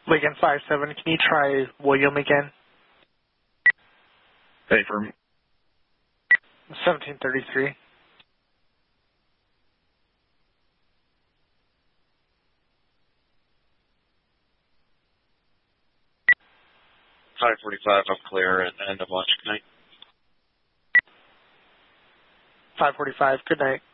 Lincoln 57, can you try William again? Hey, firm. 1733. $545, I'm clear at end of lunch. Good night. 545, good night.